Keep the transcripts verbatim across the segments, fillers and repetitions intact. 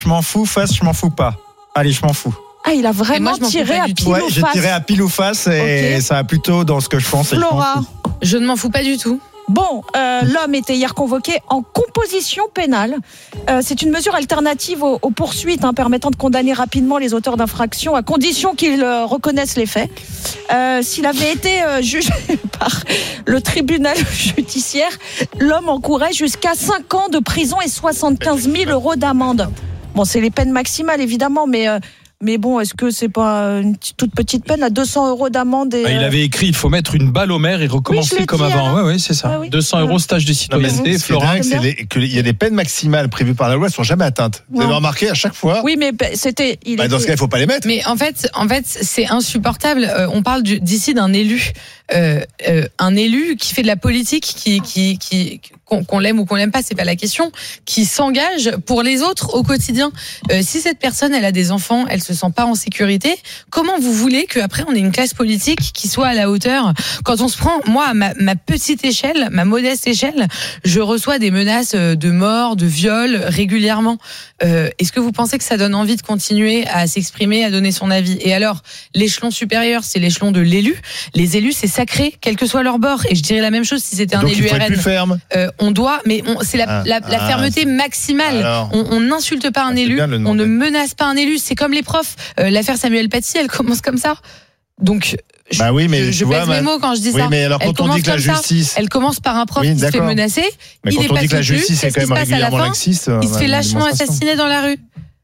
Je m'en fous, face, je m'en fous pas. Allez, je m'en fous. Ah, il a vraiment moi, tiré à pile ou face. Ouais, j'ai tiré à pile ou face et okay. Ça va plutôt dans ce que je pense. Flora. Je, je ne m'en fous pas du tout. Bon, euh, l'homme était hier convoqué en composition pénale. Euh, c'est une mesure alternative aux, aux poursuites hein, permettant de condamner rapidement les auteurs d'infractions à condition qu'ils euh, reconnaissent les faits. Euh, s'il avait été euh, jugé par le tribunal judiciaire, l'homme encourait jusqu'à cinq ans de prison et soixante-quinze mille euros d'amende. Bon, c'est les peines maximales évidemment, mais... Euh, Mais bon, est-ce que c'est pas une toute petite peine à deux cents euros d'amende et... ah, Il avait écrit, il faut mettre une balle au maire et recommencer oui, comme dit, avant. alors. Oui, oui, c'est ça. Ah, oui. deux cents euros stage de citoyenneté. Flora, il y a des peines maximales prévues par la loi, elles sont jamais atteintes. Vous non. avez remarqué à chaque fois. Oui, mais c'était. Il bah, était... Dans ce cas, il faut pas les mettre. Mais en fait, en fait, c'est insupportable. Euh, on parle du, d'ici d'un élu, euh, euh, un élu qui fait de la politique, qui, qui, qui, qu'on, qu'on l'aime ou qu'on l'aime pas, c'est pas la question, qui s'engage pour les autres au quotidien. Euh, si cette personne, elle a des enfants, elle se sent pas en sécurité. Comment vous voulez qu'après on ait une classe politique qui soit à la hauteur? Quand on se prend, moi, à ma, ma petite échelle, ma modeste échelle, je reçois des menaces de mort, de viol régulièrement. Euh, est-ce que vous pensez que ça donne envie de continuer à s'exprimer, à donner son avis? Et alors, l'échelon supérieur, c'est l'échelon de l'élu. Les élus, c'est sacré, quel que soit leur bord. Et je dirais la même chose si c'était un donc élu il faut R N. être plus ferme. Euh, on doit, mais on, c'est la, ah, la, la fermeté ah, maximale. alors, on n'insulte pas un élu, on ne menace pas un élu. C'est comme les profs. Euh, l'affaire Samuel Paty, elle commence comme ça. Donc, je, bah oui, mais je, je pèse mes mots quand je dis oui, ça. Mais alors, quand elle on dit que la justice, ça. Elle commence par un prof oui, qui se fait menacer. Mais il quand est on pas dit que la soutenu, justice est quand même régulièrement laxiste, il se fait lâchement assassiner dans la rue.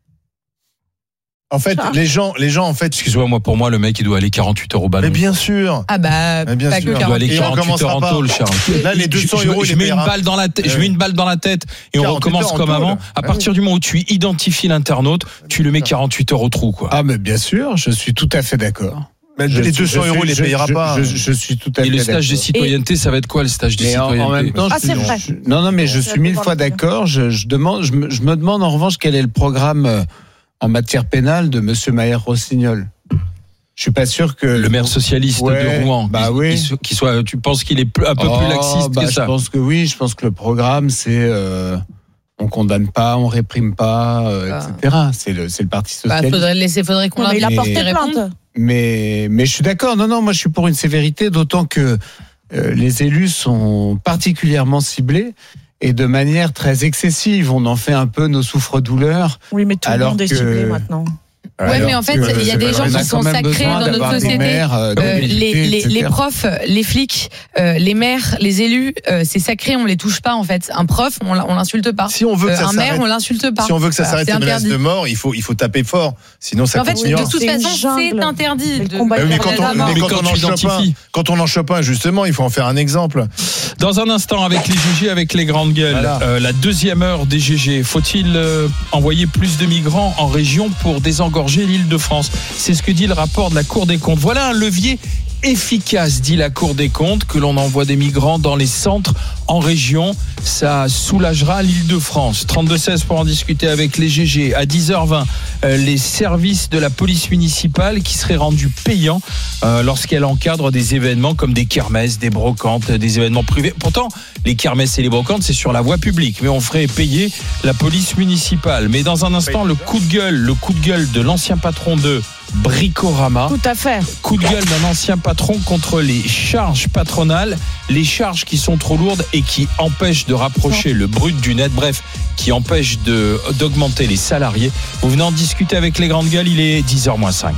En fait, ah. les gens, les gens, en fait. Excuse-moi, moi, pour moi, le mec, il doit aller quarante-huit heures au ballon. Mais bien sûr. Ah bah, mais bien pas sûr. que il doit aller quarante-huit heures en tôle, Charles. Là, les deux cents je, euros, je, je mets une balle dans la tête, je mets une balle dans la tête et on recommence comme avant. À partir du moment où tu identifies l'internaute, tu le mets quarante-huit heures au trou, quoi. Ah, mais bien sûr, je suis tout à fait d'accord. Mais les deux cents euros, il les payera je, pas. Je, je, je suis tout à fait d'accord. Et le stage d'accord. de citoyenneté, ça va être quoi le stage de mais citoyenneté? en, en même temps, ah, je, c'est vrai. Je, non, non, mais je suis mille fois d'accord. Je, je demande, je me, je me demande en revanche quel est le programme en matière pénale de Monsieur Maher-Rossignol. Je suis pas sûr que le maire socialiste ouais, de Rouen, bah qui, oui, qui soit, tu penses qu'il est un peu oh, plus laxiste bah, que ça? Je pense que oui. Je pense que le programme, c'est euh, on condamne pas, on réprime pas, euh, ah. et cetera. C'est le, c'est le parti socialiste. Bah, faudrait le laisser, faudrait qu'on il a porté plainte. Mais, mais je suis d'accord. Non, non, moi je suis pour une sévérité, d'autant que euh, les élus sont particulièrement ciblés. Et de manière très excessive, on en fait un peu nos souffres-douleurs. Oui, mais tout le monde est ciblé maintenant. Ouais, mais en fait, il y a des gens qui sont sacrés dans notre société. Maires, euh, euh, les, les, les profs, les flics, euh, les maires, les élus, euh, c'est sacré, on les touche pas en fait. Un prof, on, on l'insulte pas. Si on veut que euh, ça un maire, on l'insulte pas. Si on veut que ça s'arrête les menaces de mort, il faut il faut taper fort. Sinon ça en fait, continuera. de toute façon, c'est interdit. De mais, mais quand on, mais quand, quand on en chope un, quand on en chope un, justement, il faut en faire un exemple. Dans un instant, avec les G G, avec les grandes gueules, voilà. euh, la deuxième heure des G G. Faut-il euh, envoyer plus de migrants en région pour désengorger l'Île-de-France? C'est ce que dit le rapport de la Cour des comptes. Voilà un levier efficace, dit la Cour des comptes, que l'on envoie des migrants dans les centres en région. Ça soulagera l'Île-de-France. trente-deux seize pour en discuter avec les G G. À dix heures vingt, euh, les services de la police municipale qui seraient rendus payants euh, lorsqu'elle encadre des événements comme des kermesses, des brocantes, des événements privés. Pourtant, les kermesses et les brocantes, c'est sur la voie publique. Mais on ferait payer la police municipale. Mais dans un instant, le coup de gueule, le coup de gueule de l'ancien patron de Bricorama. Tout à fait. Coup de gueule d'un ancien patron contre les charges patronales, les charges qui sont trop lourdes et qui empêchent de rapprocher le brut du net, bref, qui empêchent de, d'augmenter les salariés. Vous venez en discuter avec les grandes gueules, il est dix heures moins cinq.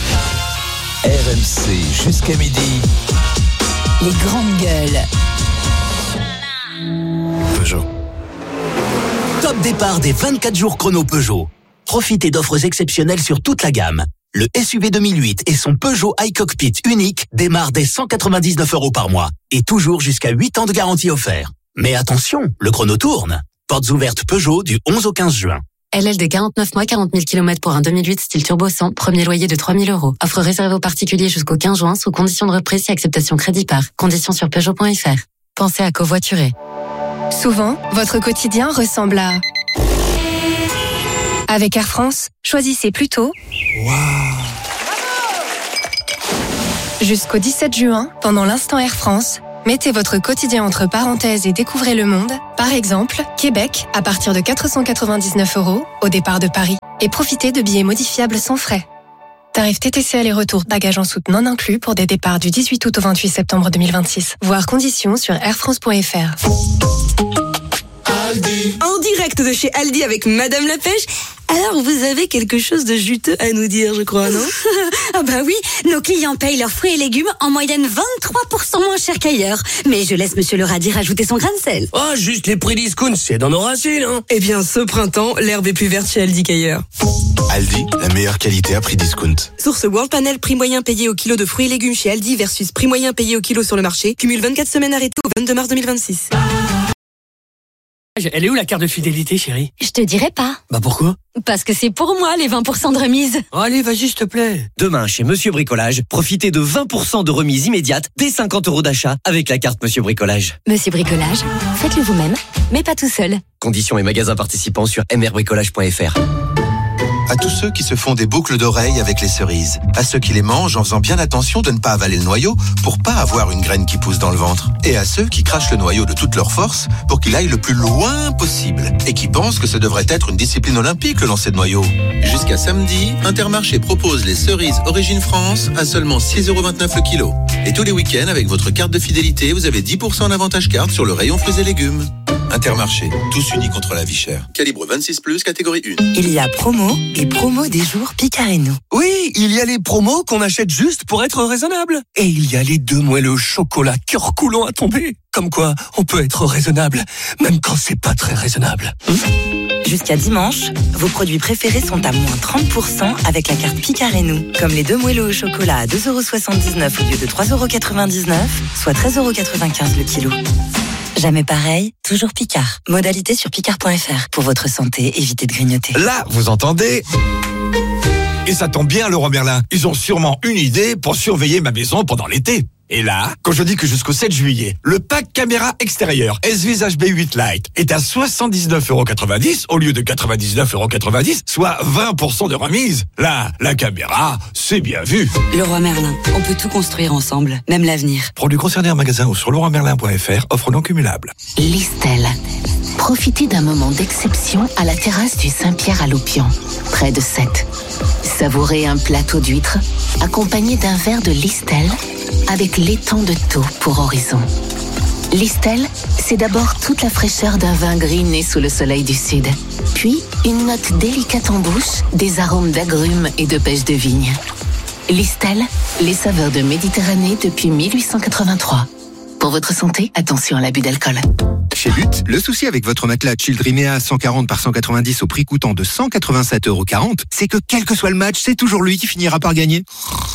R M C jusqu'à midi. Les grandes gueules. Peugeot. Top départ des vingt-quatre jours chrono Peugeot. Profitez d'offres exceptionnelles sur toute la gamme. Le S U V deux mille huit et son Peugeot iCockpit unique démarrent dès cent quatre-vingt-dix-neuf euros par mois et toujours jusqu'à huit ans de garantie offert. Mais attention, le chrono tourne. Portes ouvertes Peugeot du onze au quinze juin. L L D quarante-neuf mois, quarante mille kilomètres pour un deux mille huit style turbo cent, premier loyer de trois mille euros. Offre réservée aux particuliers jusqu'au quinze juin sous condition de reprise et acceptation crédit par. Conditions sur Peugeot point F R. Pensez à covoiturer. Souvent, votre quotidien ressemble à... Avec Air France, choisissez plutôt... Wow. Jusqu'au dix-sept juin, pendant l'instant Air France, Mettez votre quotidien entre parenthèses et découvrez le monde. Par exemple, Québec, à partir de quatre cent quatre-vingt-dix-neuf euros au départ de Paris. Et profitez de billets modifiables sans frais. Tarif T T C aller-retour bagages en soute non inclus pour des départs du dix-huit août au vingt-huit septembre deux mille vingt-six. Voir conditions sur airfrance point f r. Aldi. En direct de chez Aldi avec Madame la Pêche. Alors, vous avez quelque chose de juteux à nous dire, je crois, non? Ah bah oui, nos clients payent leurs fruits et légumes en moyenne vingt-trois pour cent moins cher qu'ailleurs. Mais je laisse Monsieur le Radis rajouter son grain de sel. Oh, juste les prix discount, c'est dans nos racines, hein. Eh bien, ce printemps, l'herbe est plus verte chez Aldi qu'ailleurs. Aldi, la meilleure qualité à prix discount. Source World Panel, prix moyen payé au kilo de fruits et légumes chez Aldi versus prix moyen payé au kilo sur le marché. Cumule vingt-quatre semaines arrêtées au vingt-deux mars deux mille vingt-six. Elle est où la carte de fidélité, chérie? Je te dirai pas. Bah pourquoi? Parce que c'est pour moi les vingt pour cent de remise. Oh, allez, vas-y, s'il te plaît. Demain, chez Monsieur Bricolage, profitez de vingt pour cent de remise immédiate dès cinquante euros d'achat avec la carte Monsieur Bricolage. Monsieur Bricolage, faites-le vous-même, mais pas tout seul. Conditions et magasins participants sur m r bricolage point f r. À tous ceux qui se font des boucles d'oreilles avec les cerises. À ceux qui les mangent en faisant bien attention de ne pas avaler le noyau pour pas avoir une graine qui pousse dans le ventre. Et à ceux qui crachent le noyau de toute leur force pour qu'il aille le plus loin possible. Et qui pensent que ça devrait être une discipline olympique, le lancer de noyau. Jusqu'à samedi, Intermarché propose les cerises Origine France à seulement six euros vingt-neuf le kilo. Et tous les week-ends, avec votre carte de fidélité, vous avez dix pour cent d'avantage carte sur le rayon fruits et légumes. Intermarché, tous unis contre la vie chère. Calibre vingt-six plus, catégorie un. Il y a promo et promo des jours Picard et nous. Oui, il y a les promos qu'on achète juste pour être raisonnable. Et il y a les deux moelleux au chocolat cœur coulant à tomber. Comme quoi, on peut être raisonnable, même quand c'est pas très raisonnable. Hum Jusqu'à dimanche, vos produits préférés sont à moins trente pour cent avec la carte Picard et nous. Comme les deux moelleux au chocolat à deux euros soixante-dix-neuf au lieu de trois euros quatre-vingt-dix-neuf, soit treize euros quatre-vingt-quinze le kilo. Jamais pareil, toujours Picard. Modalité sur picard point f r. Pour votre santé, évitez de grignoter. Là, vous entendez? Et ça tombe bien, Leroy Merlin. Ils ont sûrement une idée pour surveiller ma maison pendant l'été. Et là, quand je dis que jusqu'au sept juillet, le pack caméra extérieure S V H B huit Lite est à soixante-dix-neuf euros quatre-vingt-dix au lieu de quatre-vingt-dix-neuf euros quatre-vingt-dix, soit vingt pour cent de remise. Là, la caméra, c'est bien vu. Leroy Merlin, on peut tout construire ensemble, même l'avenir. Produits concernés en magasin ou sur leroy merlin point f r, offre non cumulable. Listel. Profitez d'un moment d'exception à la terrasse du Saint-Pierre à Loupian, près de Sète. Savourez un plateau d'huîtres accompagné d'un verre de Listel avec l'étang de Thau pour horizon. Listel, c'est d'abord toute la fraîcheur d'un vin gris né sous le soleil du sud. Puis, une note délicate en bouche, des arômes d'agrumes et de pêche de vigne. Listel, les saveurs de Méditerranée depuis mille huit cent quatre-vingt-trois. Pour votre santé, attention à l'abus d'alcool. Chez But, le souci avec votre matelas Childrenea cent quarante par cent quatre-vingt-dix au prix coûtant de cent quatre-vingt-sept euros quarante, c'est que quel que soit le match, c'est toujours lui qui finira par gagner.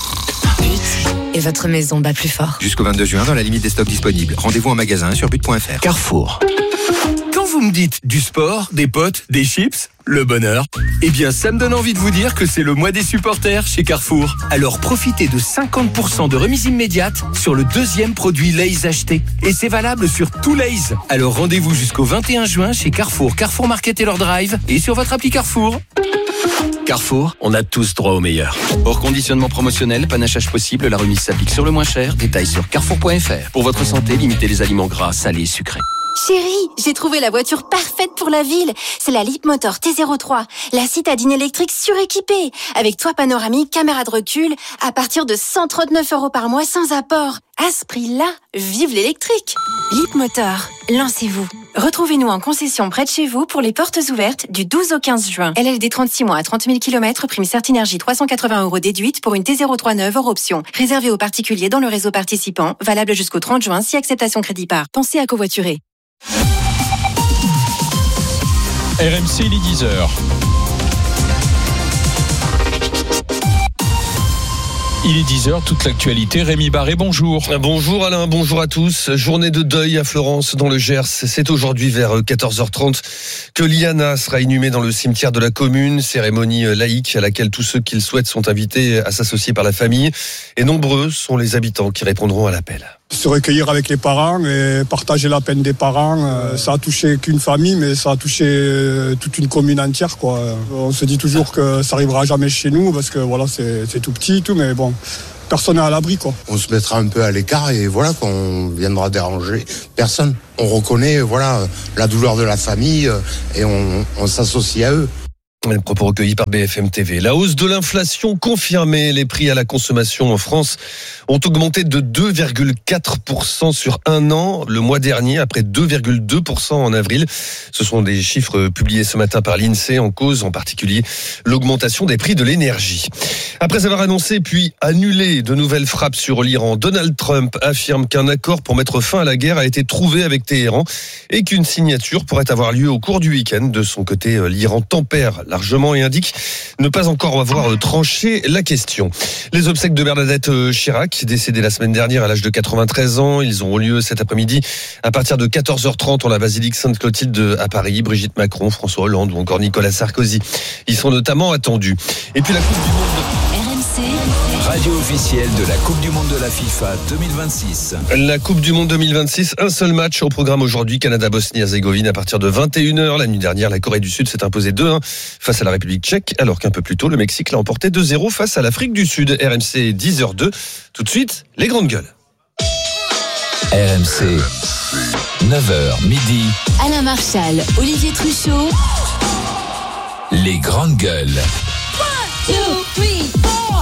But. Et votre maison bat plus fort. Jusqu'au vingt-deux juin, dans la limite des stocks disponibles. Rendez-vous en magasin sur but point f r. Carrefour. Quand vous me dites du sport, des potes, des chips, le bonheur, eh bien ça me donne envie de vous dire que c'est le mois des supporters chez Carrefour. Alors profitez de cinquante pour cent de remise immédiate sur le deuxième produit Lay's acheté. Et c'est valable sur tout Lay's. Alors rendez-vous jusqu'au vingt et un juin chez Carrefour, Carrefour Market et leur drive et sur votre appli Carrefour. Carrefour, on a tous droit au meilleur. Hors conditionnement promotionnel, panachage possible, la remise s'applique sur le moins cher. Détails sur carrefour point f r. Pour votre santé, limitez les aliments gras, salés, sucrés. Chérie, j'ai trouvé la voiture parfaite pour la ville. C'est la Leapmotor T zéro trois, la citadine électrique suréquipée, avec toit panoramique, caméra de recul, à partir de cent trente-neuf euros par mois sans apport. À ce prix-là, vive l'électrique. Leapmotor, lancez-vous. Retrouvez-nous en concession près de chez vous pour les portes ouvertes du douze au quinze juin. L L D trente-six mois à trente mille kilomètres, prime Certinergie trois cent quatre-vingts euros déduite pour une T zéro trois neuve hors option. Réservé aux particuliers dans le réseau participant, valable jusqu'au trente juin si acceptation crédit par. Pensez à covoiturer. R M C, il est dix heures. Il est dix heures, toute l'actualité. Rémi Barré, bonjour. Bonjour Alain, bonjour à tous. Journée de deuil à Florence, dans le Gers. C'est aujourd'hui vers quatorze heures trente que Liana sera inhumée dans le cimetière de la commune. Cérémonie laïque à laquelle tous ceux qui le souhaitent sont invités à s'associer par la famille. Et nombreux sont les habitants qui répondront à l'appel. Se recueillir avec les parents et partager la peine des parents. Euh, ça a touché qu'une famille, mais ça a touché euh, toute une commune entière, quoi. On se dit toujours que ça arrivera jamais chez nous parce que voilà, c'est, c'est tout petit, tout, mais bon, personne n'est à l'abri, quoi. On se mettra un peu à l'écart et voilà, qu'on viendra déranger personne. On reconnaît, voilà, la douleur de la famille et on, on s'associe à eux. Les propos recueillis par B F M T V. La hausse de l'inflation confirmée. Les prix à la consommation en France ont augmenté de deux virgule quatre pour cent sur un an le mois dernier, après deux virgule deux pour cent en avril. Ce sont des chiffres publiés ce matin par l'INSEE, en cause en particulier l'augmentation des prix de l'énergie. Après avoir annoncé puis annulé de nouvelles frappes sur l'Iran, Donald Trump affirme qu'un accord pour mettre fin à la guerre a été trouvé avec Téhéran et qu'une signature pourrait avoir lieu au cours du week-end. De son côté, l'Iran tempère largement et indique ne pas encore avoir tranché la question. Les obsèques de Bernadette Chirac, décédée la semaine dernière à l'âge de quatre-vingt-treize ans, ils auront lieu cet après-midi à partir de quatorze heures trente en la basilique Sainte-Clotilde à Paris. Brigitte Macron, François Hollande ou encore Nicolas Sarkozy y sont notamment attendus. Et puis la Coupe du Monde. R M C, radio officielle de la Coupe du Monde de la FIFA deux mille vingt-six. La Coupe du Monde deux mille vingt-six, un seul match au programme aujourd'hui, Canada-Bosnie-Herzégovine à partir de vingt et une heures. La nuit dernière, la Corée du Sud s'est imposée deux un face à la République tchèque, alors qu'un peu plus tôt, le Mexique l'a emporté deux zéro face à l'Afrique du Sud. R M C dix heures deux. Tout de suite, les grandes gueules. R M C, neuf heures midi. Alain Marchal, Olivier Truchot. Les grandes gueules. One, two, three, four.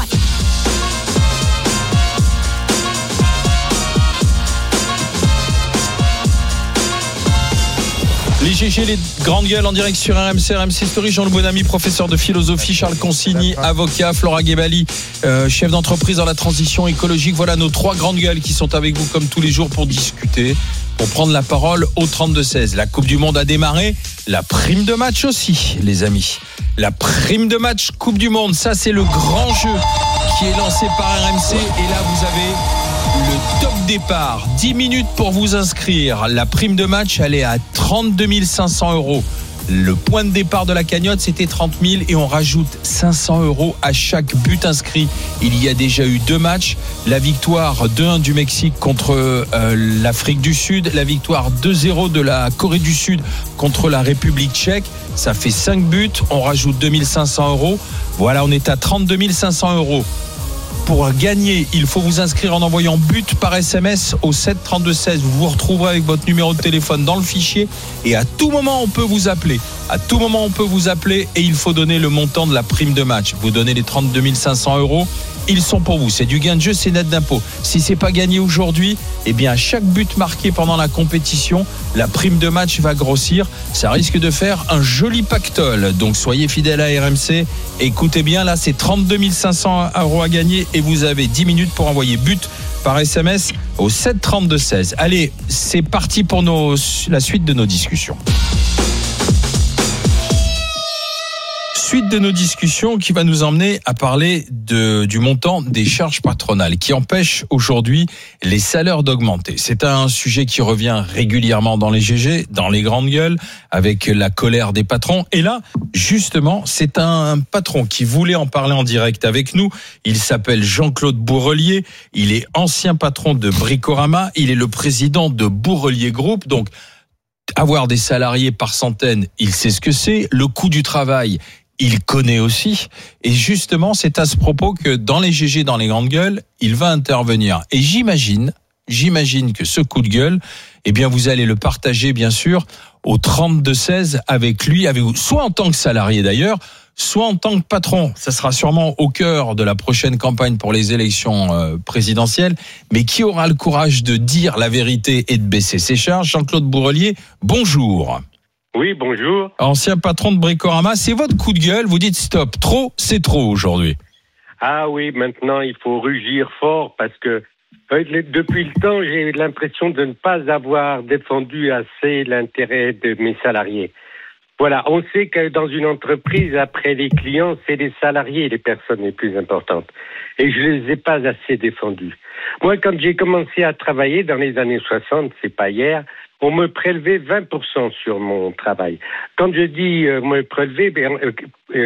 Les G G, les grandes gueules en direct sur R M C, R M C Story. Jean-Loup Bonamy, professeur de philosophie. Charles Consigny, avocat. Flora Guébali, euh, chef d'entreprise dans la transition écologique. Voilà nos trois grandes gueules qui sont avec vous comme tous les jours pour discuter, pour prendre la parole au trente-deux seize. La Coupe du Monde a démarré. La prime de match aussi, les amis. La prime de match Coupe du Monde, ça c'est le grand jeu qui est lancé par R M C. Et là, vous avez le top départ, dix minutes pour vous inscrire. La prime de match, elle est à trente-deux mille cinq cents euros. Le point de départ de la cagnotte, c'était trente mille et on rajoute cinq cents euros à chaque but inscrit. Il y a déjà eu deux matchs. La victoire deux un du Mexique contre euh, l'Afrique du Sud. La victoire deux zéro de la Corée du Sud contre la République tchèque. Ça fait cinq buts. On rajoute deux mille cinq cents euros. Voilà, on est à trente-deux mille cinq cents euros. Pour gagner, il faut vous inscrire en envoyant but par S M S au sept trente-deux seize. Vous vous retrouverez avec votre numéro de téléphone dans le fichier et à tout moment on peut vous appeler. À tout moment on peut vous appeler et il faut donner le montant de la prime de match. Vous donnez les trente-deux mille cinq cents euros. Ils sont pour vous. C'est du gain de jeu, c'est net d'impôt. Si c'est pas gagné aujourd'hui, eh bien à chaque but marqué pendant la compétition, la prime de match va grossir. Ça risque de faire un joli pactole. Donc soyez fidèles à R M C. Écoutez bien, là c'est trente-deux mille cinq cents euros à gagner et vous avez dix minutes pour envoyer but par S M S au sept trente-deux seize. Allez, c'est parti pour nos, la suite de nos discussions. Suite de nos discussions qui va nous emmener à parler de, du montant des charges patronales qui empêche aujourd'hui les salaires d'augmenter. C'est un sujet qui revient régulièrement dans les G G, dans les grandes gueules, avec la colère des patrons. Et là, justement, c'est un patron qui voulait en parler en direct avec nous. Il s'appelle Jean-Claude Bourrelier. Il est ancien patron de Bricorama. Il est le président de Bourrelier Group. Donc, avoir des salariés par centaines, il sait ce que c'est. Le coût du travail, il connaît aussi. Et justement, c'est à ce propos que dans les G G, dans les grandes gueules, il va intervenir. Et j'imagine, j'imagine que ce coup de gueule, eh bien, vous allez le partager, bien sûr, au trente-deux seize avec lui, avec vous. Soit en tant que salarié d'ailleurs, soit en tant que patron. Ça sera sûrement au cœur de la prochaine campagne pour les élections euh, présidentielles. Mais qui aura le courage de dire la vérité et de baisser ses charges? Jean-Claude Bourrelier, bonjour. Oui, bonjour. Ancien patron de Bricorama, c'est votre coup de gueule. Vous dites stop, trop, c'est trop aujourd'hui. Ah oui, maintenant il faut rugir fort parce que euh, depuis le temps, j'ai l'impression de ne pas avoir défendu assez l'intérêt de mes salariés. Voilà, on sait que dans une entreprise, après les clients, c'est les salariés les personnes les plus importantes. Et je les ai pas assez défendus. Moi, quand j'ai commencé à travailler dans les années soixante, c'est pas hier, on me prélevait vingt pour cent sur mon travail. Quand je dis euh, me prélever, ben, euh, euh,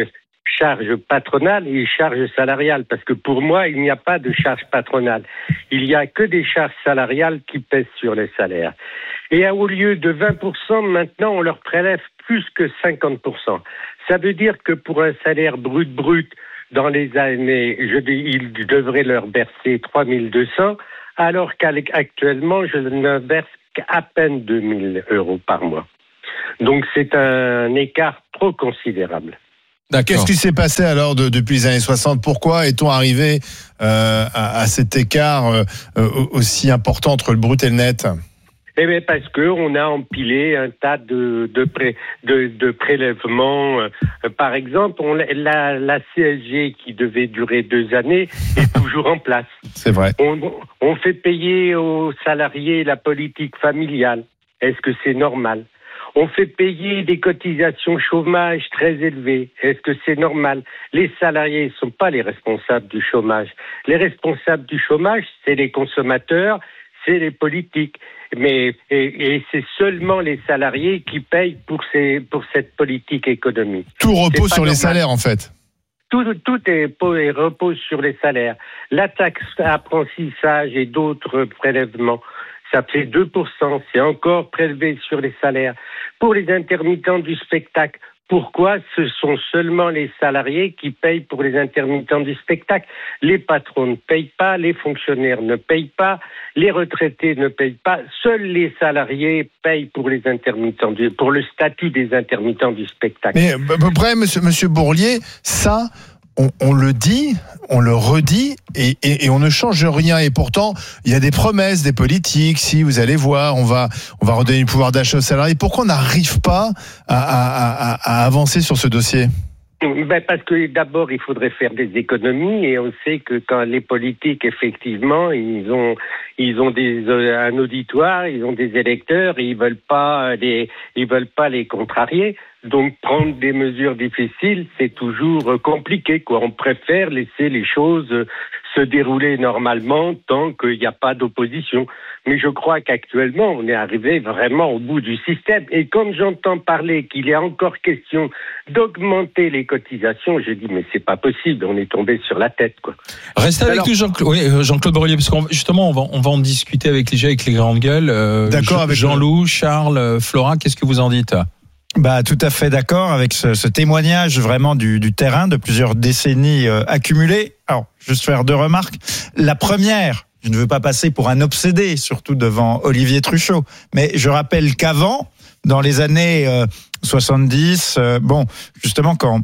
charge patronale et charge salariale, parce que pour moi, il n'y a pas de charge patronale. Il n'y a que des charges salariales qui pèsent sur les salaires. Et au lieu de vingt pour cent, maintenant, on leur prélève plus que cinquante pour cent. Ça veut dire que pour un salaire brut-brut, dans les années, je dis, ils devraient leur verser trois mille deux cents, alors qu'actuellement, je ne verse qu'à peine deux mille euros par mois. Donc, c'est un écart trop considérable. D'accord. Qu'est-ce qui s'est passé alors de, depuis les années soixante ? Pourquoi est-on arrivé euh, à, à cet écart euh, aussi important entre le brut et le net ? Eh bien, parce qu'on a empilé un tas de, de, pré, de, de prélèvements. Par exemple, on, la, la C S G qui devait durer deux années est toujours en place. C'est vrai. On, on fait payer aux salariés la politique familiale. Est-ce que c'est normal ? On fait payer des cotisations chômage très élevées. Est-ce que c'est normal ? Les salariés ne sont pas les responsables du chômage. Les responsables du chômage, c'est les consommateurs, c'est les politiques. Mais et, et c'est seulement les salariés qui payent pour ces pour cette politique économique. Tout repose sur normal. Les salaires, en fait. Tout, tout est, est repose sur les salaires. La taxe apprentissage et d'autres prélèvements, ça fait deux pour cent, c'est encore prélevé sur les salaires. Pour les intermittents du spectacle, pourquoi ce sont seulement les salariés qui payent pour les intermittents du spectacle ? Les patrons ne payent pas, les fonctionnaires ne payent pas, les retraités ne payent pas. Seuls les salariés payent pour les intermittents du, pour le statut des intermittents du spectacle. Mais à peu près, monsieur, monsieur Bourlier, ça... On, on le dit, on le redit, et, et, et on ne change rien. Et pourtant, il y a des promesses des politiques. Si vous allez voir, on va, on va redonner le pouvoir d'achat aux salariés. Pourquoi on n'arrive pas à, à, à, à avancer sur ce dossier ? Ben parce que d'abord, il faudrait faire des économies, et on sait que quand les politiques, effectivement, ils ont, ils ont des, un auditoire, ils ont des électeurs, et ils veulent pas les, ils veulent pas les contrarier. Donc, prendre des mesures difficiles, c'est toujours compliqué, quoi. On préfère laisser les choses se dérouler normalement tant qu'il n'y a pas d'opposition. Mais je crois qu'actuellement, on est arrivé vraiment au bout du système. Et comme j'entends parler qu'il est encore question d'augmenter les cotisations, je dis, mais c'est pas possible, on est tombé sur la tête, quoi. Restez avec Alors, nous, Jean-Claude, oui, Jean-Claude Borrelier, parce qu'on, justement, on va, on va en discuter avec les gens, avec les grandes gueules. Euh, D'accord, avec Jean-Loup, Charles, Flora, qu'est-ce que vous en dites ? Bah, tout à fait d'accord avec ce, ce témoignage vraiment du, du terrain de plusieurs décennies euh, accumulées. Alors, juste faire deux remarques. La première, je ne veux pas passer pour un obsédé, surtout devant Olivier Truchot, mais je rappelle qu'avant, dans les années euh, soixante-dix, euh, bon, justement quand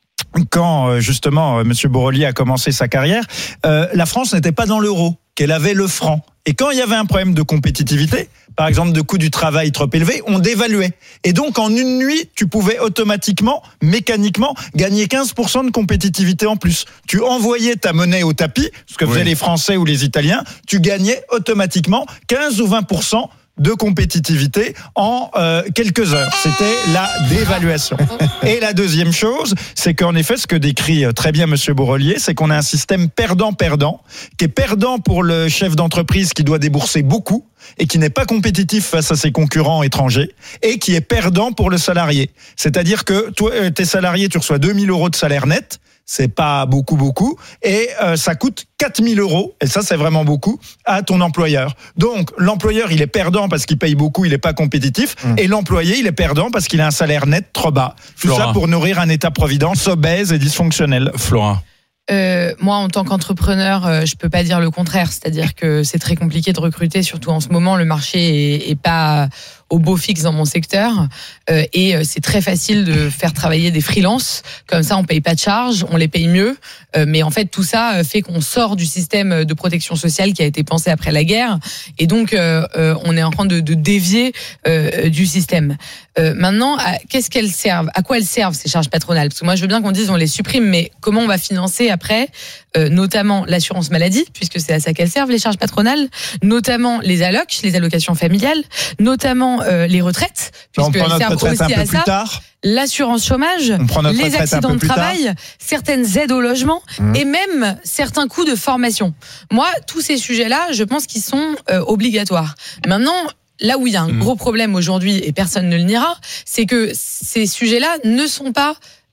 quand euh, justement euh, Monsieur Borrelier a commencé sa carrière, euh, la France n'était pas dans l'euro, qu'elle avait le franc. Et quand il y avait un problème de compétitivité, par exemple de coût du travail trop élevé, on dévaluait. Et donc en une nuit, tu pouvais automatiquement, mécaniquement, gagner quinze pour cent de compétitivité en plus. Tu envoyais ta monnaie au tapis, ce que faisaient oui. les Français ou les Italiens, tu gagnais automatiquement quinze ou vingt pour cent de compétitivité en euh, quelques heures. C'était la dévaluation. Et la deuxième chose, c'est qu'en effet, ce que décrit très bien Monsieur Borrelier, c'est qu'on a un système perdant-perdant, qui est perdant pour le chef d'entreprise qui doit débourser beaucoup et qui n'est pas compétitif face à ses concurrents étrangers, et qui est perdant pour le salarié. C'est-à-dire que toi, tes salariés, tu reçois deux mille euros de salaire net, c'est pas beaucoup, beaucoup, et euh, ça coûte quatre mille euros, et ça c'est vraiment beaucoup, à ton employeur. Donc l'employeur il est perdant parce qu'il paye beaucoup, il est pas compétitif, mmh. et l'employé il est perdant parce qu'il a un salaire net trop bas. Tout Flora. Ça pour nourrir un État-providence obèse et dysfonctionnel. Flora. Euh, moi, en tant qu'entrepreneur, euh, je peux pas dire le contraire. C'est-à-dire que c'est très compliqué de recruter, surtout en ce moment. Le marché est, est pas au beau fixe dans mon secteur, euh, et c'est très facile de faire travailler des freelances. Comme ça, on paye pas de charges, on les paye mieux. Euh, mais en fait, tout ça fait qu'on sort du système de protection sociale qui a été pensé après la guerre, et donc euh, euh, on est en train de, de dévier euh, du système. Euh, maintenant, à, qu'est-ce qu'elles servent ? À quoi elles servent ces charges patronales ? Parce que moi, je veux bien qu'on dise on les supprime, mais comment on va financer après, euh, notamment l'assurance maladie, puisque c'est à ça qu'elles servent les charges patronales, notamment les allocs, les allocations familiales, notamment euh, les retraites, puisqu'elles servent aussi à ça. Tard. L'assurance chômage, les accidents de travail, tard. Certaines aides au logement, mmh. et même certains coûts de formation. Moi, tous ces sujets-là, je pense qu'ils sont euh, obligatoires. Maintenant, là où il y a un mmh. gros problème aujourd'hui, et personne ne le niera, c'est que ces sujets-là ne sont pas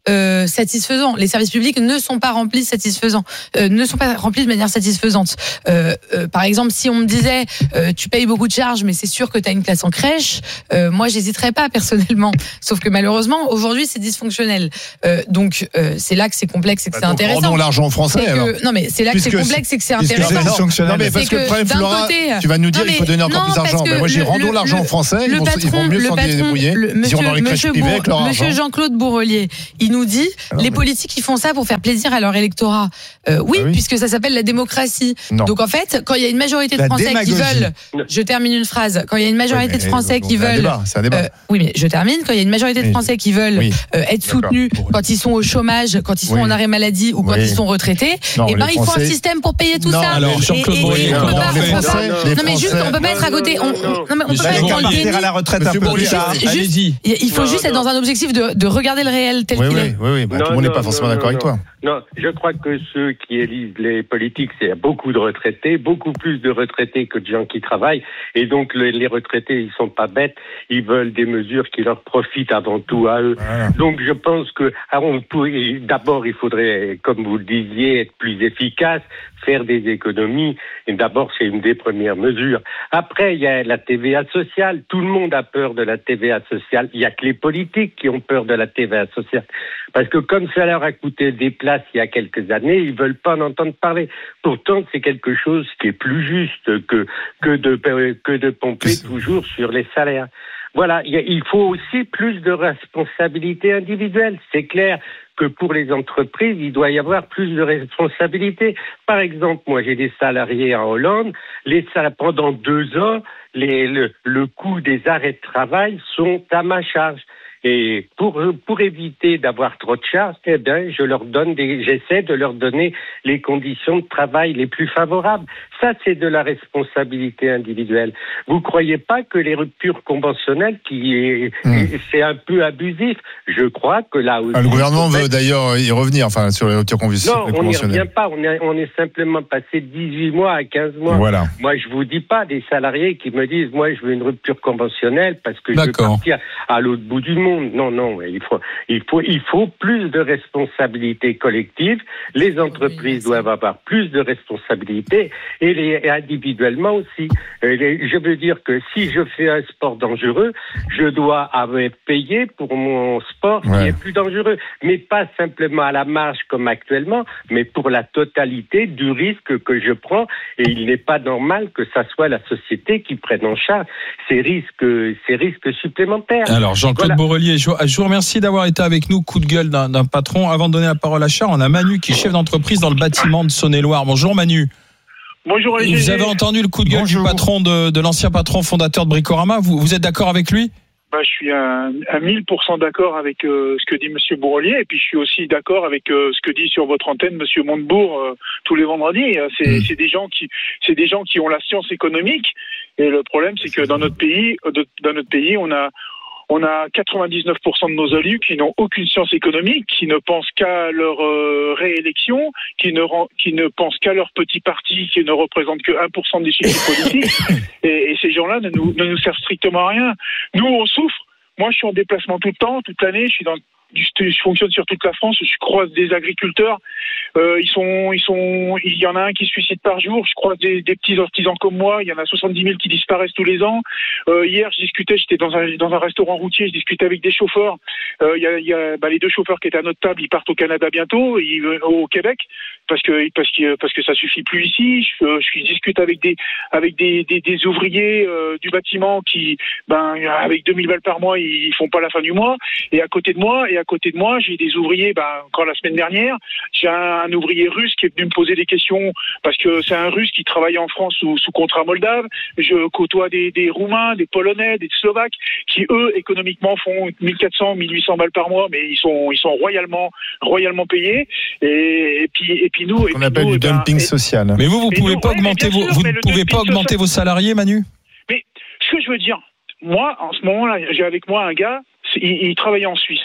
euh, satisfaisant. Les services publics ne sont pas remplis satisfaisants, euh, ne sont pas remplis de manière satisfaisante. Euh, euh, par exemple, si on me disait euh, tu payes beaucoup de charges, mais c'est sûr que tu as une place en crèche, euh, moi j'hésiterais pas personnellement. Sauf que malheureusement aujourd'hui c'est dysfonctionnel. Euh, donc euh, c'est là que c'est complexe et que Bah, c'est donc, intéressant. rendons l'argent français, C'est que- alors. Non mais c'est là Puisque que c'est complexe et que c'est puisque intéressant. c'est dysfonctionnel. Non mais parce C'est que le problème, d'un Flora, côté- tu vas nous dire non, il faut mais- donner encore non, plus d'argent. parce que Ben moi j'ai le- rendons le- l'argent le- français, le ils vont, ils vont patron- mieux le s'en patron- débrouiller. le- Ils iront dans les crèches Monsieur privées Bour- avec leur argent. Monsieur Jean-Claude Bourrelier, il nous dit les politiques ils font ça pour faire plaisir à leur électorat. Euh, oui, Ah oui. puisque ça s'appelle la démocratie. Non. Donc en fait, quand il y a une majorité de La Français démagogie. qui veulent, je termine une phrase. Quand il y a une majorité Oui, de mais Français donc, qui c'est un veulent, débat, c'est un débat. euh, oui, mais je termine. Quand il y a une majorité de Oui. Français qui veulent Oui. euh, être D'accord. soutenus quand ils sont au chômage, quand ils sont Oui. en arrêt maladie ou quand Oui. ils sont retraités, Non, et ben les il faut un Français- système pour payer tout Non, ça. alors, Et- Jean-Claude et- Bourrelier, et on peut comment pas- on fait on peut ça pas- Les Non mais juste, Français- on peut pas être à côté. on- on- Non mais on peut Monsieur pas être Bourrelier. dans le Partir à déni. la retraite un Monsieur peu plus Bourrelier, tard. Juste- Allez-y. Il faut Non, juste être non. dans un objectif de, de regarder le réel tel Oui, qu'il oui, est. oui, oui. Bah, Non, tout le monde n'est non, pas forcément non, d'accord avec non. toi. Non, je crois que ceux qui élisent les politiques, c'est beaucoup de retraités, beaucoup plus de retraités que de gens qui travaillent. Et donc, les, les retraités, ils sont pas bêtes. Ils veulent des mesures qui leur profitent avant tout à eux. Voilà. Donc, je pense que, alors, on pourrait, d'abord, il faudrait, comme vous le disiez, être plus efficace, faire des économies. Et d'abord, c'est une des premières mesures. Après, il y a la T V A sociale. Tout le monde a peur de la T V A sociale. Il y a que les politiques qui ont peur de la T V A sociale. Parce que comme ça leur a coûté des places il y a quelques années, ils veulent pas en entendre parler. Pourtant, c'est quelque chose qui est plus juste que, que de, que de pomper toujours sur les salaires. Voilà, il faut aussi plus de responsabilité individuelle. C'est clair que pour les entreprises, il doit y avoir plus de responsabilités. Par exemple, moi, j'ai des salariés en Hollande. Les salariés, pendant deux ans, les, le, le coût des arrêts de travail sont à ma charge. Et pour pour éviter d'avoir trop de charges, eh bien, je leur donne des, j'essaie de leur donner les conditions de travail les plus favorables. Ça, c'est de la responsabilité individuelle. Vous croyez pas que les ruptures conventionnelles, qui est, mmh. c'est un peu abusif. Je crois que là aussi. Ah, le gouvernement veut d'ailleurs y revenir, enfin, sur les ruptures conventionnelles. Non, on n'y revient pas. On est, on est simplement passé de dix-huit mois à quinze mois. Voilà. Moi, je vous dis pas des salariés qui me disent, moi, je veux une rupture conventionnelle parce que D'accord. je veux partir à l'autre bout du monde. Non, non, il faut, il faut, il faut plus de responsabilités collectives. Les entreprises doivent avoir plus de responsabilités et, les, et individuellement aussi. Et les, je veux dire que si je fais un sport dangereux, je dois avoir payé pour mon sport qui Ouais. est plus dangereux, mais pas simplement à la marge comme actuellement, mais pour la totalité du risque que je prends. Et il n'est pas normal que ça soit la société qui prenne en charge ces risques, ces risques supplémentaires. Alors, Jean-Claude Voilà. Bourrelier, je, je vous remercie d'avoir été avec nous. Coup de gueule d'un, d'un patron. Avant de donner la parole à Charles, on a Manu qui est chef d'entreprise dans le bâtiment de Saône-et-Loire. Bonjour Manu. Bonjour les Vous G G. avez entendu le coup de gueule Bonjour. du patron de, de l'ancien patron fondateur de Bricorama. Vous, vous êtes d'accord avec lui? Bah, je suis à, à mille pour cent d'accord avec euh, ce que dit Monsieur Bourrelier, et puis je suis aussi d'accord avec euh, ce que dit sur votre antenne Monsieur Montebourg euh, tous les vendredis. C'est, Mmh. c'est des gens qui, c'est des gens qui ont la science économique, et le problème c'est que dans notre pays, euh, de, dans notre pays, on a On a quatre-vingt-dix-neuf pour cent de nos élus qui n'ont aucune science économique, qui ne pensent qu'à leur euh, réélection, qui ne, rend, qui ne pensent qu'à leur petit parti, qui ne représente que un pour cent des chiffres politiques. Et, et ces gens-là ne nous, ne nous servent strictement à rien. Nous, on souffre. Moi, je suis en déplacement tout le temps, toute l'année. Je suis dans Je fonctionne sur toute la France, je croise des agriculteurs, euh, ils sont, ils sont, il y en a un qui se suicide par jour, je croise des, des petits artisans comme moi, il y en a soixante-dix mille qui disparaissent tous les ans. Euh, hier, je discutais, j'étais dans un, dans un restaurant routier, je discutais avec des chauffeurs, euh, il y a, il y a bah, les deux chauffeurs qui étaient à notre table, ils partent au Canada bientôt, ils, au Québec, parce que, parce que, parce que ça suffit plus ici. Je, je discute avec des, avec des, des, des ouvriers euh, du bâtiment qui, ben, avec deux mille balles par mois, ils font pas la fin du mois, et à côté de moi, et à côté de moi, j'ai des ouvriers, ben, encore la semaine dernière, j'ai un, un ouvrier russe qui est venu me poser des questions parce que c'est un russe qui travaille en France sous, sous contrat moldave. Je côtoie des, des Roumains, des Polonais, des Slovaques qui, eux, économiquement font mille quatre cents, mille huit cents balles par mois, mais ils sont, ils sont royalement, royalement payés. Et, et puis, et puis nous. On appelle du dumping ben, social. Mais vous, vous et pouvez nous, pas ouais, augmenter mais bien vos, sûr, vous mais ne le pouvez pas dumping augmenter social- vos salariés, Manu? Mais ce que je veux dire, moi, en ce moment-là, j'ai avec moi un gars, il, il travaillait en Suisse.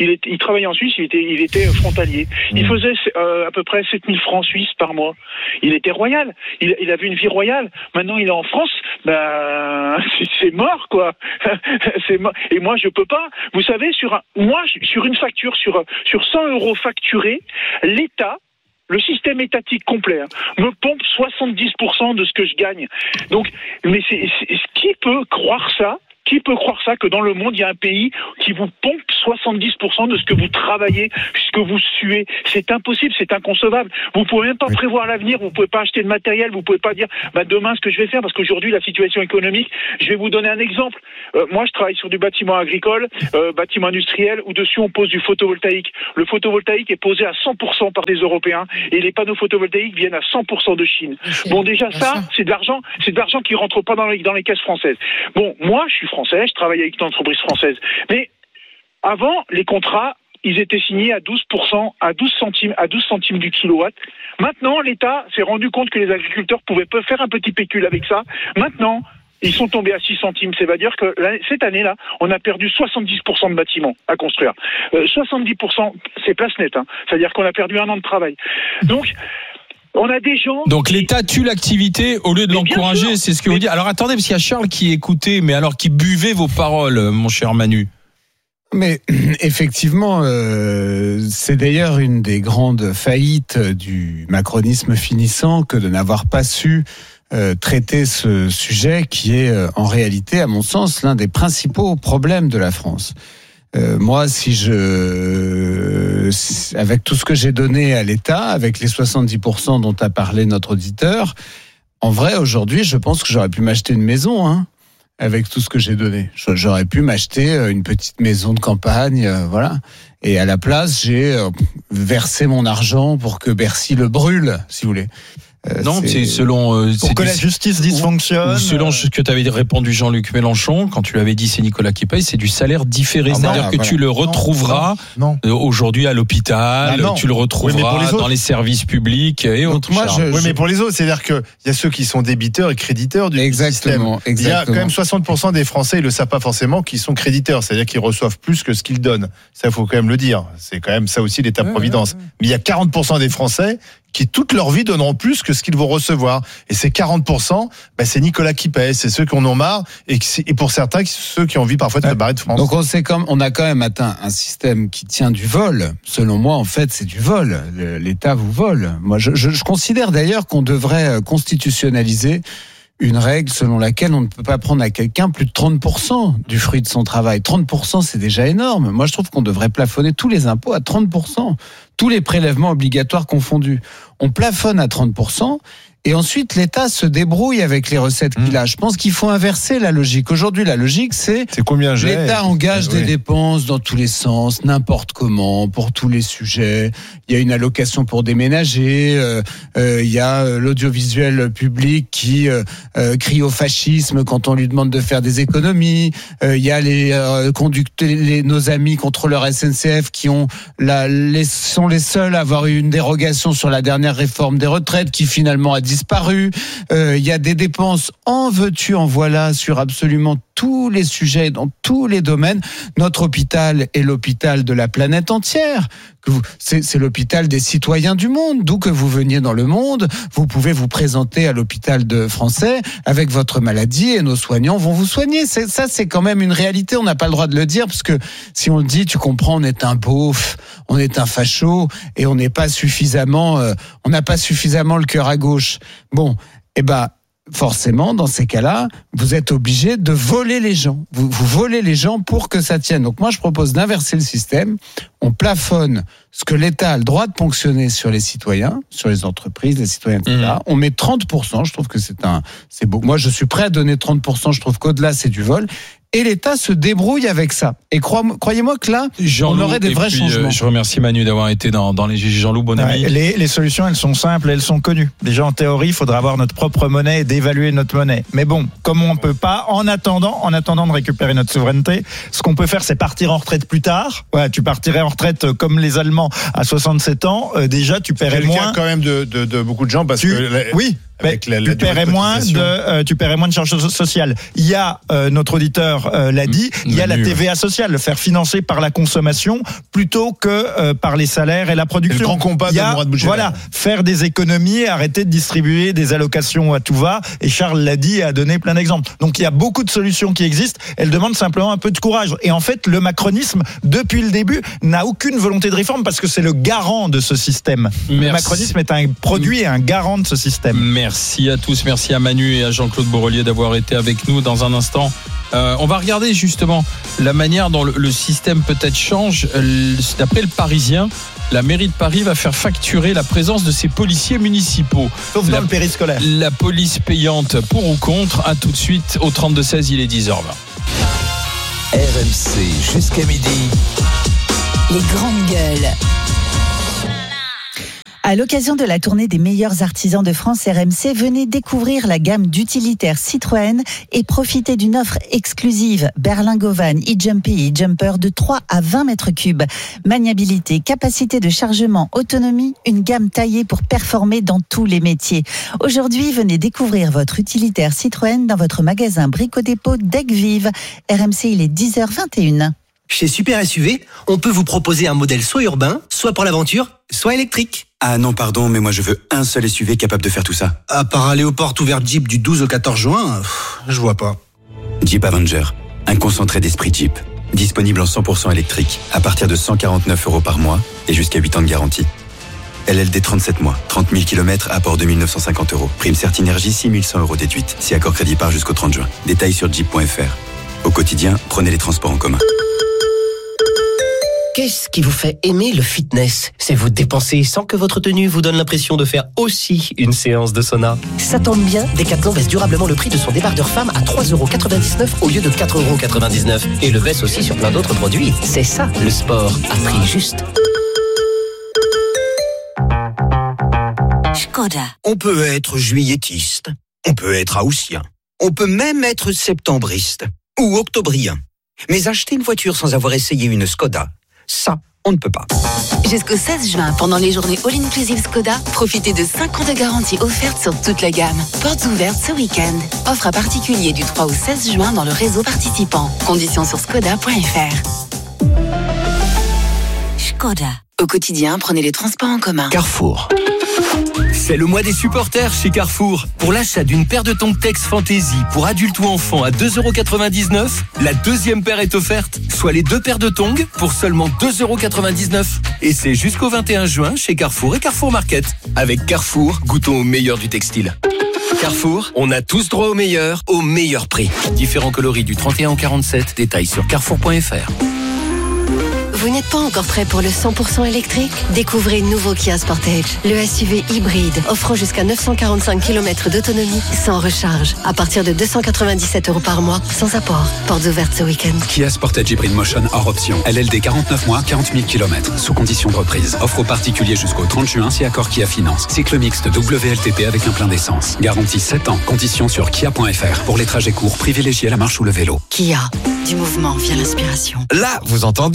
il, était, il travaillait en Suisse, il était, il était frontalier. Il faisait euh, à peu près sept mille francs suisses par mois. Il était royal. Il, il avait une vie royale. Maintenant, il est en France. Ben, c'est, c'est mort, quoi. c'est mort. Et moi, je peux pas. Vous savez, sur un, moi, sur une facture, sur, sur cent euros facturés, l'État, le système étatique complet, hein, me pompe soixante-dix pour cent de ce que je gagne. Donc, mais c'est, c'est, qui peut croire ça? Qui peut croire ça, que dans le monde, il y a un pays qui vous pompe soixante-dix pour cent de ce que vous travaillez, ce que vous suez? C'est impossible, c'est inconcevable. Vous pouvez même pas oui. prévoir l'avenir, vous pouvez pas acheter de matériel, vous pouvez pas dire, bah, demain, ce que je vais faire, parce qu'aujourd'hui, la situation économique, je vais vous donner un exemple. Euh, moi, je travaille sur du bâtiment agricole, euh, bâtiment industriel, où dessus, on pose du photovoltaïque. Le photovoltaïque est posé à cent pour cent par des Européens, et les panneaux photovoltaïques viennent à cent pour cent de Chine. Bon, déjà, ça, c'est de l'argent, c'est de l'argent qui rentre pas dans les, dans les caisses françaises. Bon, moi, je suis français, je travaille avec une entreprise française. Mais avant, les contrats, ils étaient signés à douze pour cent, à douze centimes, à douze centimes du kilowatt. Maintenant, l'État s'est rendu compte que les agriculteurs pouvaient faire un petit pécule avec ça. Maintenant, ils sont tombés à six centimes. Ça veut dire que cette année-là, on a perdu soixante-dix pour cent de bâtiments à construire. Euh, soixante-dix pour cent, c'est place nette. Hein. C'est-à-dire qu'on a perdu un an de travail. Donc, on a des gens. Donc l'État tue l'activité au lieu de mais l'encourager, c'est ce que mais... vous dites. Alors attendez, parce qu'il y a Charles qui écoutait, mais alors qui buvait vos paroles, mon cher Manu. Mais effectivement, euh, c'est d'ailleurs une des grandes faillites du macronisme finissant que de n'avoir pas su euh, traiter ce sujet qui est euh, en réalité, à mon sens, l'un des principaux problèmes de la France. Euh, moi, si je, avec tout ce que j'ai donné à l'État, avec les soixante-dix pour cent dont a parlé notre auditeur, en vrai, aujourd'hui, je pense que j'aurais pu m'acheter une maison, hein, avec tout ce que j'ai donné. J'aurais pu m'acheter une petite maison de campagne, euh, voilà. Et à la place, j'ai euh, versé mon argent pour que Bercy le brûle, si vous voulez. Euh, non, c'est, c'est selon euh, pour c'est que du, la justice dysfonctionne. Ou selon ce que tu avais répondu Jean-Luc Mélenchon quand tu lui avais dit c'est Nicolas qui paye, c'est du salaire différé, ah c'est-à-dire non, que voilà. tu le retrouveras non, non. aujourd'hui à l'hôpital, ah tu le retrouveras oui, les dans les services publics et donc autres. Moi, je, oui, mais pour les autres, c'est-à-dire que il y a ceux qui sont débiteurs et créditeurs du exactement, système. Exactement. Il y a quand même soixante pour cent des Français, ils le savent pas forcément, qui sont créditeurs, c'est-à-dire qu'ils reçoivent plus que ce qu'ils donnent. Ça, faut quand même le dire. C'est quand même ça aussi l'État-providence. Ouais, ouais, ouais. Mais il y a quarante pour cent des Français qui toute leur vie donneront plus que ce qu'ils vont recevoir. Et ces quarante pour cent, bah, c'est Nicolas qui paye, c'est ceux qui en ont marre, et, et pour certains, ceux qui ont envie parfois de se barrer de France. Donc on sait comme, on a quand même atteint un système qui tient du vol. Selon moi, en fait, c'est du vol. L'État vous vole. Moi, je, je, je considère d'ailleurs qu'on devrait constitutionnaliser une règle selon laquelle on ne peut pas prendre à quelqu'un plus de trente pour cent du fruit de son travail. trente pour cent, c'est déjà énorme. Moi, je trouve qu'on devrait plafonner tous les impôts à trente pour cent. Tous les prélèvements obligatoires confondus. On plafonne à trente pour cent et ensuite l'État se débrouille avec les recettes qu'il a. Je pense qu'il faut inverser la logique. Aujourd'hui, la logique, c'est, c'est combien j'ai l'État engage oui. des dépenses dans tous les sens, n'importe comment, pour tous les sujets. Il y a une allocation pour déménager, euh, euh, il y a l'audiovisuel public qui euh, euh, crie au fascisme quand on lui demande de faire des économies. Euh, il y a les euh, conducteurs, les, nos amis contrôleurs S N C F qui ont la, les, sont les seuls à avoir eu une dérogation sur la dernière réforme des retraites qui finalement a disparu. Euh, il y a des dépenses en veux-tu, en voilà sur absolument tous les sujets, dans tous les domaines. Notre hôpital est l'hôpital de la planète entière. C'est, c'est l'hôpital des citoyens du monde. D'où que vous veniez dans le monde, vous pouvez vous présenter à l'hôpital de français avec votre maladie et nos soignants vont vous soigner. C'est, ça, c'est quand même une réalité. On n'a pas le droit de le dire parce que si on le dit, tu comprends, on est un beauf, on est un facho et on n'est pas suffisamment, euh, on n'a pas suffisamment le cœur à gauche. Bon, eh ben. Forcément, dans ces cas-là, vous êtes obligé de voler les gens. Vous, vous volez les gens pour que ça tienne. Donc moi, je propose d'inverser le système. On plafonne ce que l'État a le droit de ponctionner sur les citoyens, sur les entreprises, les citoyens, et cetera. Mmh. On met trente pour cent. Je trouve que c'est un, c'est beau. Moi, je suis prêt à donner trente pour cent. Je trouve qu'au-delà, c'est du vol. Et l'État se débrouille avec ça. Et croyez-moi que là, Jean-Loup, on aurait des vrais puis, changements. Euh, je remercie Manu d'avoir été dans, dans les G G. Jean-Loup, bon ami. Ouais, les, les solutions, elles sont simples, elles sont connues. Déjà, en théorie, il faudra avoir notre propre monnaie et d'évaluer notre monnaie. Mais bon, comme on ne peut pas, en attendant, en attendant de récupérer notre souveraineté, ce qu'on peut faire, c'est partir en retraite plus tard. Ouais, tu partirais en retraite comme les Allemands à soixante-sept ans. Euh, déjà, tu paierais moins. C'est le cas quand même de, de, de beaucoup de gens parce tu... que. La... Oui. avec la, la tu paierais moins de, euh, tu paierais moins de charges sociales. Il y a euh, notre auditeur euh, l'a dit, il y a la T V A sociale, le faire financer par la consommation plutôt que euh, par les salaires et la production. C'est le grand combat il y a, de Mourad Boudjelal. Voilà, faire des économies et arrêter de distribuer des allocations à tout va. Et Charles l'a dit et a donné plein d'exemples. Donc il y a beaucoup de solutions qui existent. Elles demandent simplement un peu de courage. Et en fait, le macronisme, depuis le début, n'a aucune volonté de réforme parce que c'est le garant de ce système. Merci. Le macronisme est un produit et un garant de ce système. Merci à tous. Merci à Manu et à Jean-Claude Borrelier d'avoir été avec nous. Dans un instant, euh, on va regarder justement la manière dont le, le système peut-être change. D'après le Parisien, la mairie de Paris va faire facturer la présence de ses policiers municipaux. Sauf dans la, le périscolaire. La police payante pour ou contre. À tout de suite au trente-deux seize, il est dix heures vingt. R M C jusqu'à midi. Les grandes gueules. À l'occasion de la tournée des meilleurs artisans de France, R M C, venez découvrir la gamme d'utilitaires Citroën et profiter d'une offre exclusive Berlingovan, e-Jumpy, e-Jumper de trois à vingt mètres cubes. Maniabilité, capacité de chargement, autonomie, une gamme taillée pour performer dans tous les métiers. Aujourd'hui, venez découvrir votre utilitaire Citroën dans votre magasin Brico-Dépôt d'Aigues-Vives. R M C, il est dix heures vingt et une. Chez Super S U V, on peut vous proposer un modèle soit urbain, soit pour l'aventure, soit électrique. Ah non, pardon, mais moi je veux un seul S U V capable de faire tout ça. À part aller aux portes ouvertes Jeep du douze au quatorze juin, pff, je vois pas. Jeep Avenger, un concentré d'esprit Jeep. Disponible en cent pour cent électrique, à partir de cent quarante-neuf euros par mois et jusqu'à huit ans de garantie. L L D trente-sept mois, trente mille kilomètres, apport deux mille neuf cent cinquante euros. Prime Certinergie, six mille cent euros déduite, si accord crédit par jusqu'au trente juin. Détails sur jeep point f r. Au quotidien, prenez les transports en commun. Qu'est-ce qui vous fait aimer le fitness ? C'est vous dépenser sans que votre tenue vous donne l'impression de faire aussi une séance de sauna. Ça tombe bien, Decathlon baisse durablement le prix de son débardeur femme à trois euros quatre-vingt-dix-neuf au lieu de quatre euros quatre-vingt-dix-neuf. Et le baisse aussi sur plein d'autres produits. C'est ça, le sport, à prix juste. Skoda. On peut être juilletiste, on peut être haussien, on peut même être septembriste ou octobrien. Mais acheter une voiture sans avoir essayé une Skoda, ça, on ne peut pas. Jusqu'au seize juin, pendant les journées All Inclusive Skoda, profitez de cinq ans de garantie offerte sur toute la gamme. Portes ouvertes ce week-end. Offre à particulier du trois au seize juin dans le réseau participant. Conditions sur skoda point f r. Skoda. Au quotidien, prenez les transports en commun. Carrefour. C'est le mois des supporters chez Carrefour. Pour l'achat d'une paire de tongs Tex Fantasy pour adultes ou enfants à deux euros quatre-vingt-dix-neuf, la deuxième paire est offerte, soit les deux paires de tongs pour seulement deux euros quatre-vingt-dix-neuf. Et c'est jusqu'au vingt et un juin chez Carrefour et Carrefour Market. Avec Carrefour, goûtons au meilleur du textile. Carrefour, on a tous droit au meilleur, au meilleur prix. Différents coloris du trente et un au quarante-sept, détails sur carrefour point f r. Vous n'êtes pas encore prêt pour le cent pour cent électrique ? Découvrez le nouveau Kia Sportage, le S U V hybride offrant jusqu'à neuf cent quarante-cinq kilomètres d'autonomie sans recharge, à partir de deux cent quatre-vingt-dix-sept euros par mois, sans apport. Portes ouvertes ce week-end. Kia Sportage Hybrid Motion hors option. L L D quarante-neuf mois, quarante mille kilomètres, sous condition de reprise. Offre aux particuliers jusqu'au trente juin si accord Kia Finance. Cycle mixte W L T P avec un plein d'essence. Garantie sept ans. Conditions sur kia point f r. Pour les trajets courts, privilégiez la marche ou le vélo. Kia, du mouvement vient l'inspiration. Là, vous entendez ?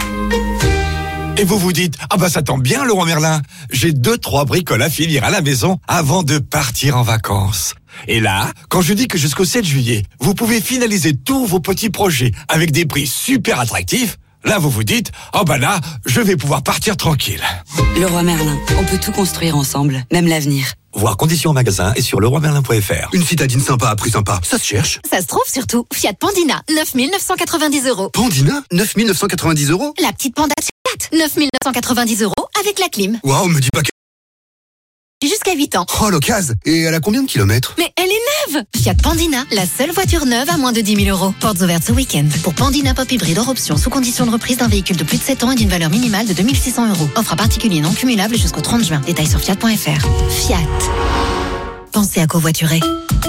Et vous vous dites, ah bah ça tombe bien Leroy Merlin, j'ai deux, trois bricoles à finir à la maison avant de partir en vacances. Et là, quand je dis que jusqu'au sept juillet, vous pouvez finaliser tous vos petits projets avec des prix super attractifs, là vous vous dites, ah bah là, je vais pouvoir partir tranquille. Leroy Merlin, on peut tout construire ensemble, même l'avenir. Voir conditions en magasin et sur leroy merlin point f r. Une citadine sympa à prix sympa, ça se cherche. Ça se trouve surtout. Fiat Pandina, neuf mille neuf cent quatre-vingt-dix euros. Pandina, neuf mille neuf cent quatre-vingt-dix euros. La petite Panda de Fiat, neuf mille neuf cent quatre-vingt-dix euros avec la clim. Waouh, me dis pas que... Jusqu'à huit ans. Oh, l'occasion. Et elle a combien de kilomètres ? Mais elle est neuve. Fiat Pandina, la seule voiture neuve à moins de dix mille euros. Portes ouvertes ce week-end. Pour Pandina Pop Hybride hors option, sous condition de reprise d'un véhicule de plus de sept ans et d'une valeur minimale de deux mille six cents euros. Offre à particulier non cumulable jusqu'au trente juin. Détails sur fiat point f r. Fiat. Pensez à covoiturer.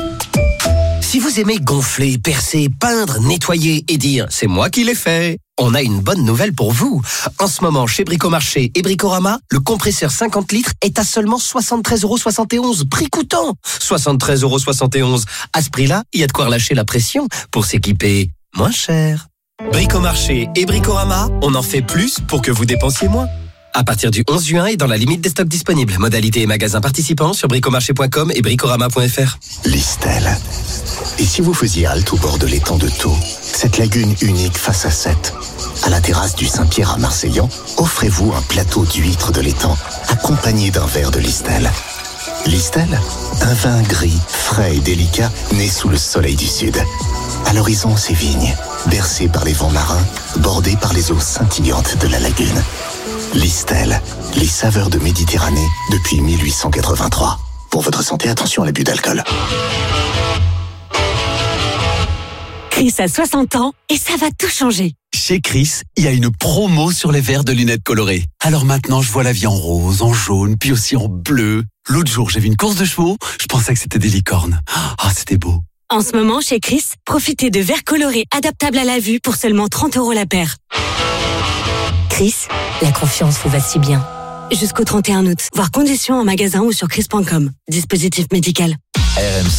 Si vous aimez gonfler, percer, peindre, nettoyer et dire « c'est moi qui l'ai fait », on a une bonne nouvelle pour vous. En ce moment, chez Bricomarché et Bricorama, le compresseur cinquante litres est à seulement soixante-treize euros soixante et onze, prix coûtant. soixante-treize euros soixante et onze. À ce prix-là, il y a de quoi relâcher la pression pour s'équiper moins cher. Bricomarché et Bricorama, on en fait plus pour que vous dépensiez moins. À partir du onze juin et dans la limite des stocks disponibles. Modalités et magasins participants sur bricomarché point com et bricorama point f r. Listel. Et si vous faisiez halte au bord de l'étang de Thau, cette lagune unique face à Sète, à la terrasse du Saint-Pierre à Marseillan, offrez-vous un plateau d'huîtres de l'étang, accompagné d'un verre de Listel. Listel, un vin gris, frais et délicat, né sous le soleil du Sud. À l'horizon, ces vignes, bercées par les vents marins, bordées par les eaux scintillantes de la lagune. Listel, les saveurs de Méditerranée depuis mille huit cent quatre-vingt-trois. Pour votre santé, attention à l'abus d'alcool. Chris a soixante ans et ça va tout changer. Chez Chris, il y a une promo sur les verres de lunettes colorées. Alors maintenant, je vois la vie en rose, en jaune, puis aussi en bleu. L'autre jour, j'ai vu une course de chevaux, je pensais que c'était des licornes. Ah, c'était beau. En ce moment, chez Chris, profitez de verres colorés adaptables à la vue pour seulement trente euros la paire. Chris, la confiance vous va si bien. Jusqu'au trente et un août. Voir conditions en magasin ou sur chris point com. Dispositif médical. R M C.